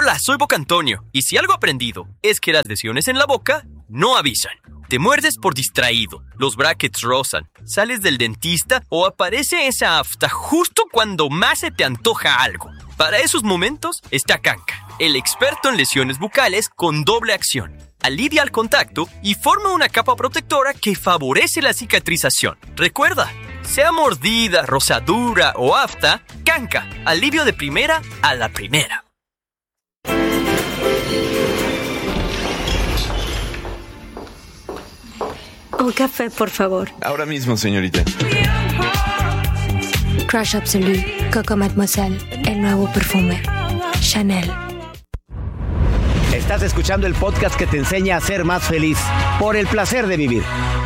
Hola, soy Boca Antonio, y si algo aprendido es que las lesiones en la boca no avisan. Te muerdes por distraído, los brackets rozan, sales del dentista o aparece esa afta justo cuando más se te antoja algo. Para esos momentos está Kanka, el experto en lesiones bucales con doble acción. Alivia el contacto y forma una capa protectora que favorece la cicatrización. Recuerda, sea mordida, rosadura o afta, Kanka, alivio de primera a la primera. Un café, por favor. Ahora mismo, señorita. Crush Absolute, Coco Mademoiselle, el nuevo perfume. Chanel. Estás escuchando el podcast que te enseña a ser más feliz por el placer de vivir.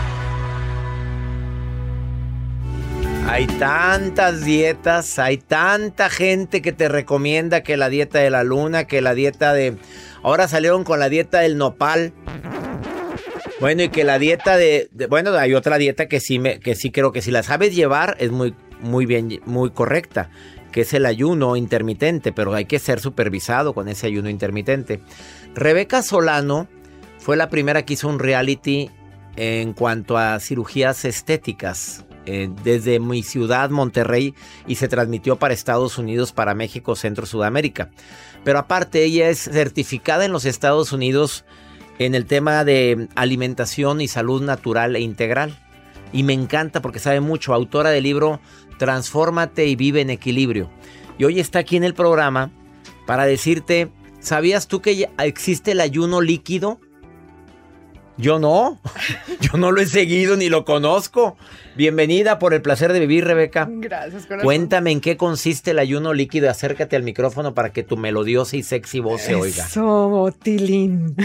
Hay tantas dietas, hay tanta gente que te recomienda que la dieta de la luna, que la dieta de... Ahora salieron con la dieta del nopal. Bueno, y que la dieta bueno, hay otra dieta que sí creo que si la sabes llevar es muy bien, muy correcta, que es el ayuno intermitente, pero hay que ser supervisado con ese ayuno intermitente. Rebeca Solano fue la primera que hizo un reality en cuanto a cirugías estéticas desde mi ciudad, Monterrey, y se transmitió para Estados Unidos, para México, Centro, Sudamérica. Pero aparte, ella es certificada en los Estados Unidos en el tema de alimentación y salud natural e integral. Y me encanta porque sabe mucho, autora del libro Transfórmate y vive en equilibrio. Y hoy está aquí en el programa para decirte, ¿sabías tú que existe el ayuno líquido? Yo no lo he seguido ni lo conozco. Bienvenida, por el placer de vivir, Rebeca. Gracias, corazón. Cuéntame en qué consiste el ayuno líquido. Acércate al micrófono para que tu melodiosa y sexy voz se oiga. Eso, Tilín.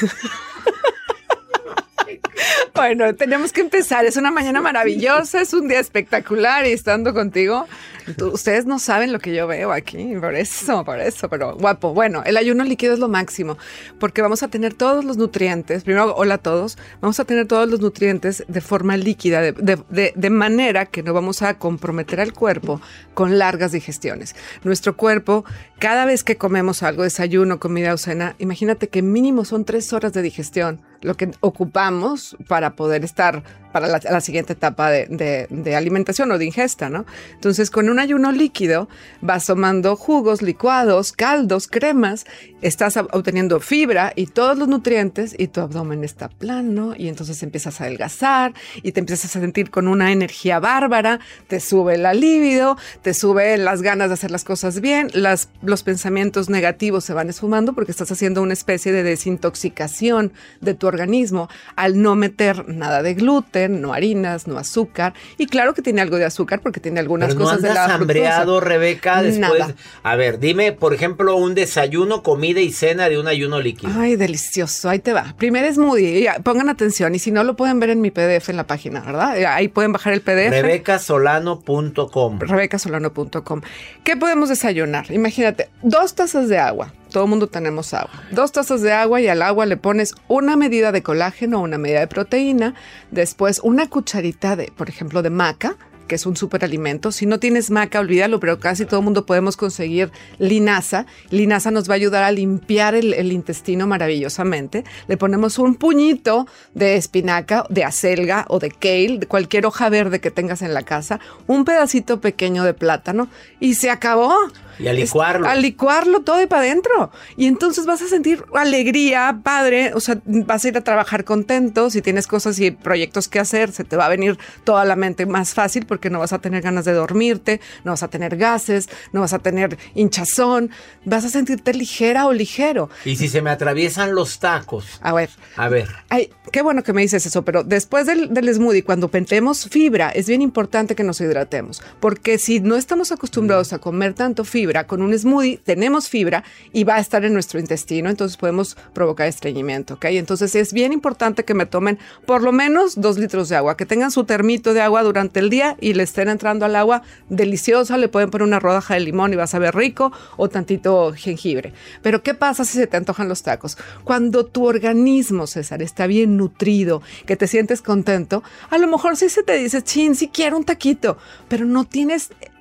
Bueno, tenemos que empezar. Es una mañana maravillosa, es un día espectacular y estando contigo, ustedes no saben lo que yo veo aquí, por eso, pero guapo. Bueno, el ayuno líquido es lo máximo, porque vamos a tener todos los nutrientes, primero, hola a todos, vamos a tener todos los nutrientes de forma líquida, de manera que no vamos a comprometer al cuerpo con largas digestiones. Nuestro cuerpo, cada vez que comemos algo, desayuno, comida o cena, imagínate que mínimo son 3 horas de digestión, lo que ocupamos para poder estar para la siguiente etapa de alimentación o de ingesta, ¿no? Entonces, con un ayuno líquido vas tomando jugos, licuados, caldos, cremas, estás obteniendo fibra y todos los nutrientes y tu abdomen está plano y entonces empiezas a adelgazar y te empiezas a sentir con una energía bárbara, te sube la libido, te sube las ganas de hacer las cosas bien, los pensamientos negativos se van esfumando porque estás haciendo una especie de desintoxicación de tu organismo al no meter nada de gluten, no harinas, no azúcar. Y claro que tiene algo de azúcar porque tiene algunas cosas de la fructosa. ¿No andas hambreado, Rebeca? Después, nada. A ver, dime, por ejemplo, un desayuno, comida y cena de un ayuno líquido. Ay, delicioso. Ahí te va. Primer smoothie. Pongan atención. Y si no, lo pueden ver en mi PDF en la página, ¿verdad? Ahí pueden bajar el PDF. Rebecasolano.com. Rebecasolano.com. ¿Qué podemos desayunar? Imagínate, 2 tazas de agua. Todo el mundo tenemos agua. 2 tazas de agua y al agua le pones una medida de colágeno, una medida de proteína, después una cucharita de, por ejemplo, de maca, que es un superalimento. Si no tienes maca, olvídalo, pero casi todo el mundo podemos conseguir linaza. Linaza nos va a ayudar a limpiar el intestino maravillosamente. Le ponemos un puñito de espinaca, de acelga o de kale, de cualquier hoja verde que tengas en la casa, un pedacito pequeño de plátano y se acabó. Y a licuarlo. A licuarlo todo y para adentro. Y entonces vas a sentir alegría, padre. O sea, vas a ir a trabajar contento. Si tienes cosas y proyectos que hacer, se te va a venir toda la mente más fácil porque no vas a tener ganas de dormirte, no vas a tener gases, no vas a tener hinchazón. Vas a sentirte ligera o ligero. ¿Y si se me atraviesan los tacos? A ver. Ay, qué bueno que me dices eso, pero después del smoothie, cuando metemos fibra, es bien importante que nos hidratemos. Porque si no estamos acostumbrados a comer tanto fibra, con un smoothie tenemos fibra y va a estar en nuestro intestino, entonces podemos provocar estreñimiento, ¿ok? Entonces es bien importante que me tomen por lo menos 2 litros de agua, que tengan su termito de agua durante el día y le estén entrando al agua deliciosa, le pueden poner una rodaja de limón y vas a ver rico, o tantito jengibre. Pero ¿qué pasa si se te antojan los tacos? Cuando tu organismo, César, está bien nutrido, que te sientes contento, a lo mejor sí se te dice, chin, sí quiero un taquito, pero no tienes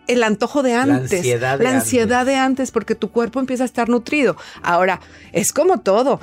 el antojo de antes. La ansiedad de antes, porque tu cuerpo empieza a estar nutrido. Ahora, es como todo.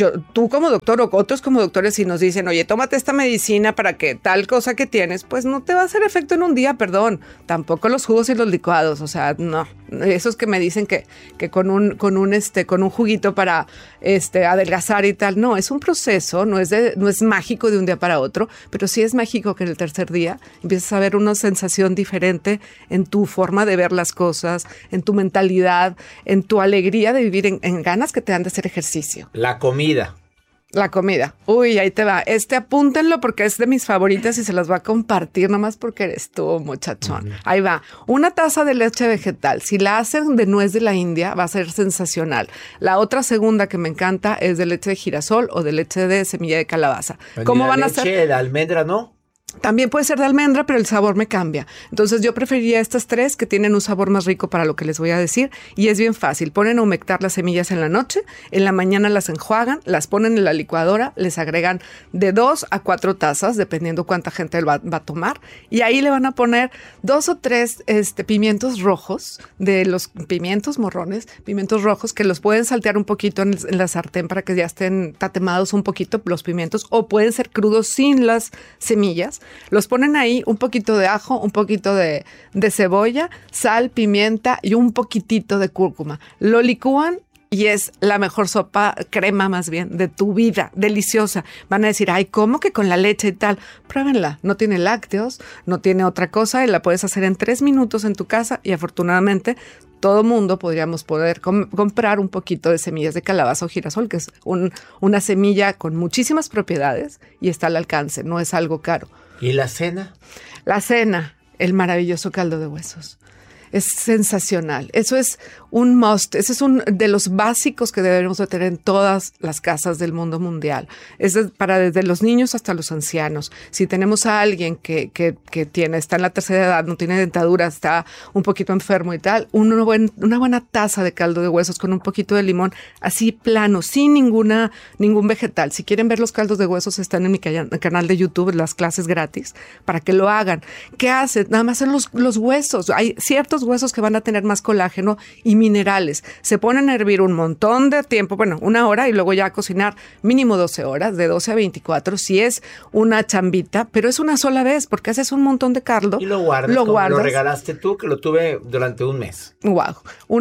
Tú como doctor o otros como doctores, si nos dicen, oye, tómate esta medicina para que tal cosa que tienes, pues no te va a hacer efecto en un día, perdón. Tampoco los jugos y los licuados, o sea, no. Esos que me dicen que con un juguito para adelgazar y tal, no, es un proceso, no es mágico de un día para otro, pero sí es mágico que en el tercer día empiezas a ver una sensación diferente en tu forma de ver las cosas, en tu mentalidad, en tu alegría de vivir, en ganas que te dan de hacer ejercicio. La comida. La comida. Uy, ahí te va. Apúntenlo porque es de mis favoritas y se las voy a compartir nomás porque eres tú, muchachón. Ahí va. 1 taza de leche vegetal. Si la hacen de nuez de la India, va a ser sensacional. La otra segunda que me encanta es de leche de girasol o de leche de semilla de calabaza. ¿Cómo van a hacer? Leche de almendra, ¿no? También puede ser de almendra, pero el sabor me cambia. Entonces yo preferiría estas 3 que tienen un sabor más rico para lo que les voy a decir. Y es bien fácil. Ponen a humectar las semillas en la noche, en la mañana las enjuagan, las ponen en la licuadora, les agregan de 2 a 4 tazas, dependiendo cuánta gente va a tomar. Y ahí le van a poner 2 o 3 pimientos rojos, de los pimientos morrones, pimientos rojos, que los pueden saltear un poquito en la sartén para que ya estén tatemados un poquito los pimientos, o pueden ser crudos sin las semillas. Los ponen ahí, un poquito de ajo, un poquito de cebolla, sal, pimienta y un poquitito de cúrcuma. Lo licúan y es la mejor sopa, crema más bien, de tu vida, deliciosa. Van a decir, ay, ¿cómo que con la leche y tal? Pruébenla, no tiene lácteos, no tiene otra cosa y la puedes hacer en 3 minutos en tu casa y afortunadamente todo mundo podríamos poder comprar un poquito de semillas de calabaza o girasol, que es una semilla con muchísimas propiedades y está al alcance, no es algo caro. ¿Y la cena? La cena, el maravilloso caldo de huesos. Es sensacional. Eso es un must. Ese es un de los básicos que debemos de tener en todas las casas del mundo mundial. Es para desde los niños hasta los ancianos. Si tenemos a alguien que está en la tercera edad, no tiene dentadura, está un poquito enfermo y tal, una buena taza de caldo de huesos con un poquito de limón, así plano, sin ningún vegetal. Si quieren ver los caldos de huesos, están en mi canal de YouTube, las clases gratis, para que lo hagan. ¿Qué hacen? Nada más en los huesos. Hay ciertos huesos que van a tener más colágeno y minerales. Se ponen a hervir un montón de tiempo, 1 hora y luego ya a cocinar mínimo 12 horas, de 12 a 24, si es una chambita, pero es una sola vez porque haces un montón de caldo. Y lo guardas. Lo regalaste tú, que lo tuve durante un mes. Wow.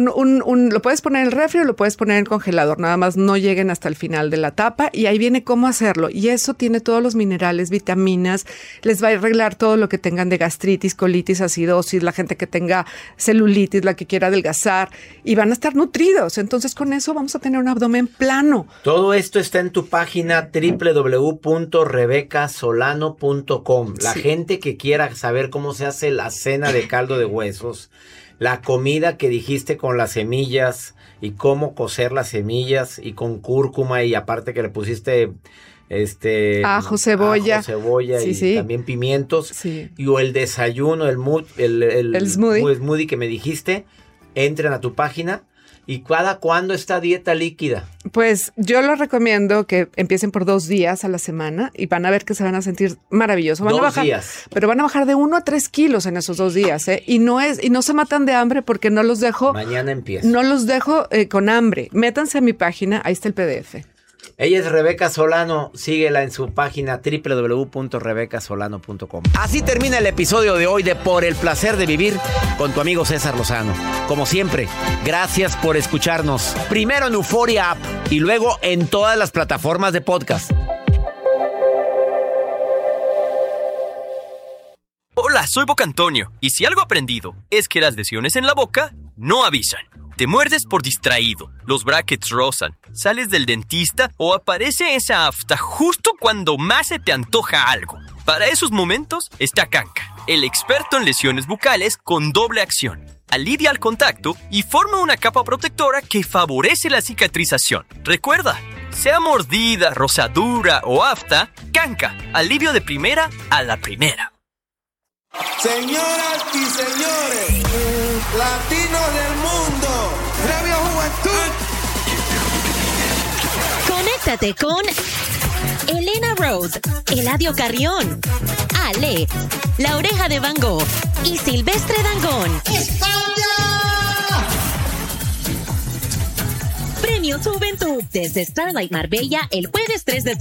Lo puedes poner en el refri o lo puedes poner en el congelador, nada más no lleguen hasta el final de la tapa y ahí viene cómo hacerlo. Y eso tiene todos los minerales, vitaminas, les va a arreglar todo lo que tengan de gastritis, colitis, acidosis, la gente que tenga celulitis, la que quiera adelgazar, y van a estar nutridos. Entonces con eso vamos a tener un abdomen plano. Todo esto está en tu página www.rebecasolano.com. La gente que quiera saber cómo se hace la cena de caldo de huesos, la comida que dijiste con las semillas y cómo cocer las semillas y con cúrcuma y aparte que le pusiste ajo, cebolla sí. También pimientos, sí. Y o el desayuno, el smoothie que me dijiste, entren a tu página. ¿Y cada cuándo está dieta líquida? Pues yo les recomiendo que empiecen por 2 días a la semana y van a ver que se van a sentir maravilloso. Van a bajar, 2 días. Pero van a bajar de 1 a 3 kilos en esos 2 días, ¿eh? Y no se matan de hambre porque no los dejo. Mañana empieza. No los dejo con hambre. Métanse a mi página, ahí está el PDF. Ella es Rebeca Solano, síguela en su página www.rebecasolano.com. Así termina el episodio de hoy de Por el Placer de Vivir con tu amigo César Lozano. Como siempre, gracias por escucharnos. Primero en Euforia App y luego en todas las plataformas de podcast. Hola, soy Boca Antonio, y si algo he aprendido es que las lesiones en la boca no avisan. Te muerdes por distraído, los brackets rozan, sales del dentista o aparece esa afta justo cuando más se te antoja algo. Para esos momentos está Kanka, el experto en lesiones bucales con doble acción. Alivia el contacto y forma una capa protectora que favorece la cicatrización. Recuerda, sea mordida, rozadura o afta, Kanka, alivio de primera a la primera. Señoras y señores, latinos del mundo, Premio Juventud. Conéctate con Elena Rose, Eladio Carrión, Ale, La Oreja de Van Gogh y Silvestre Dangond. Premio Juventud desde Starlight Marbella el jueves 3 de